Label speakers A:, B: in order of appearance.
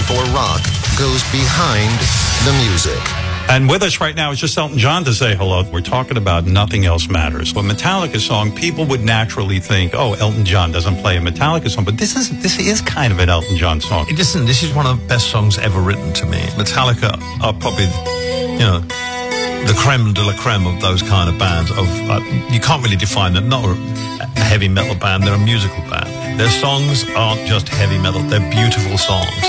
A: for rock goes behind the music.
B: And with us right now is just Elton John to say hello. We're talking about Nothing Else Matters. A Metallica song, people would naturally think, oh, Elton John doesn't play a Metallica song. But this is kind of an Elton John song.
C: It isn't. This is one of the best songs ever written to me. Metallica are probably, the creme de la creme of those kind of bands. You can't really define them. Not a heavy metal band. They're a musical band. Their songs aren't just heavy metal. They're beautiful songs.